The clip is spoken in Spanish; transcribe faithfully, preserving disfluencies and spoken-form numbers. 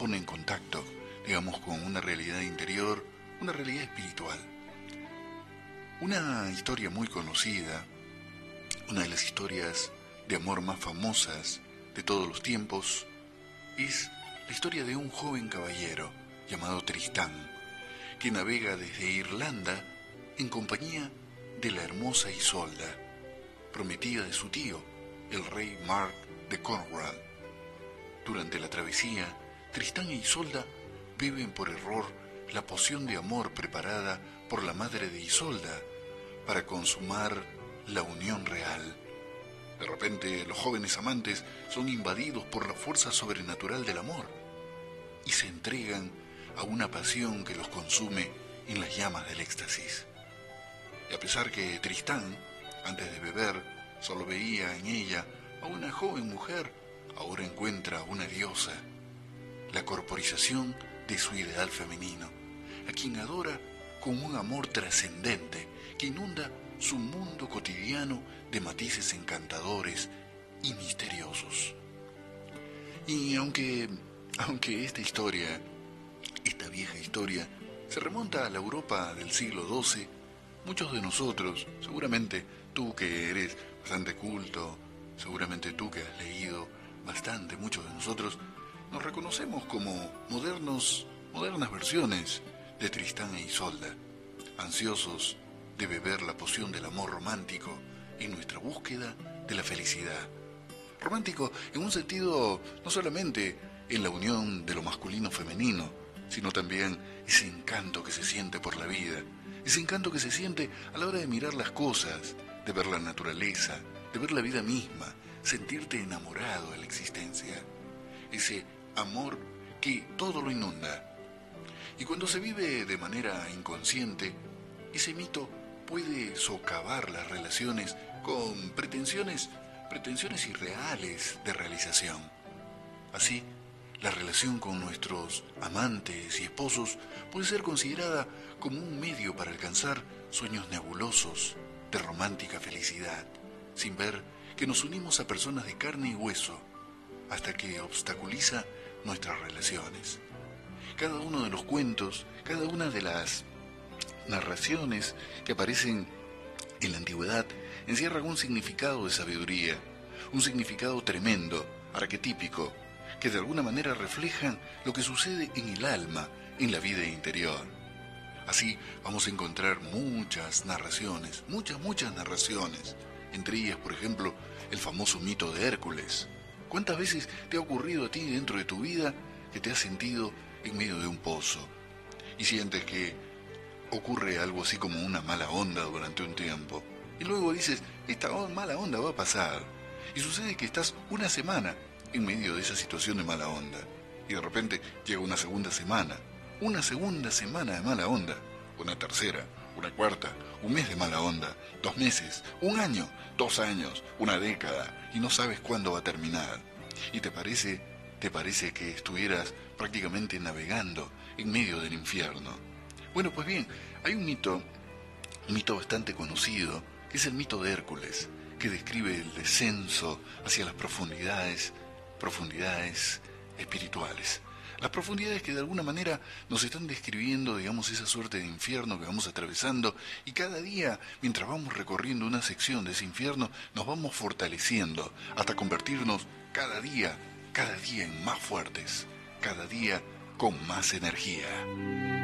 pone en contacto, digamos, con una realidad interior, una realidad espiritual. Una historia muy conocida, una de las historias de amor más famosas de todos los tiempos, es la historia de un joven caballero llamado Tristán, que navega desde Irlanda en compañía de la hermosa Isolda, prometida de su tío, el rey Mark de Cornwall. Durante la travesía, Tristán e Isolda beben por error la poción de amor preparada por la madre de Isolda para consumar la unión real. De repente, los jóvenes amantes son invadidos por la fuerza sobrenatural del amor y se entregan a una pasión que los consume en las llamas del éxtasis. Y a pesar que Tristán, antes de beber, solo veía en ella a una joven mujer, ahora encuentra a una diosa, la corporización de su ideal femenino, a quien adora con un amor trascendente que inunda su mundo cotidiano de matices encantadores y misteriosos. Y aunque, aunque esta historia, esta vieja historia, se remonta a la Europa del siglo doce, muchos de nosotros, seguramente tú que eres bastante culto, seguramente tú que has leído bastante, muchos de nosotros, nos reconocemos como modernos, modernas versiones de Tristán e Isolda, ansiosos de beber la poción del amor romántico en nuestra búsqueda de la felicidad. Romántico en un sentido no solamente en la unión de lo masculino-femenino, sino también ese encanto que se siente por la vida, ese encanto que se siente a la hora de mirar las cosas, de ver la naturaleza, de ver la vida misma, sentirte enamorado de la existencia, ese amor que todo lo inunda. Y cuando se vive de manera inconsciente, ese mito puede socavar las relaciones con pretensiones, pretensiones irreales de realización. Así, la relación con nuestros amantes y esposos puede ser considerada como un medio para alcanzar sueños nebulosos de romántica felicidad, sin ver que nos unimos a personas de carne y hueso, hasta que obstaculiza nuestras relaciones. Cada uno de los cuentos, cada una de las narraciones que aparecen en la antigüedad encierran un significado de sabiduría, un significado tremendo, arquetípico, que de alguna manera reflejan lo que sucede en el alma, en la vida interior. Así vamos a encontrar muchas narraciones, muchas, muchas narraciones, entre ellas, por ejemplo, el famoso mito de Hércules. ¿Cuántas veces te ha ocurrido a ti dentro de tu vida que te has sentido en medio de un pozo y sientes que ocurre algo así como una mala onda durante un tiempo? Y luego dices, esta mala onda va a pasar. Y sucede que estás una semana en medio de esa situación de mala onda. Y de repente llega una segunda semana, una segunda semana de mala onda, una tercera, una cuarta, un mes de mala onda, dos meses, un año, dos años, una década, y no sabes cuándo va a terminar. Y te parece, te parece que estuvieras prácticamente navegando en medio del infierno. Bueno, pues bien, hay un mito, un mito bastante conocido, que es el mito de Hércules, que describe el descenso hacia las profundidades, profundidades espirituales. Las profundidades que de alguna manera nos están describiendo, digamos, esa suerte de infierno que vamos atravesando, y cada día, mientras vamos recorriendo una sección de ese infierno, nos vamos fortaleciendo hasta convertirnos cada día, cada día en más fuertes, cada día con más energía.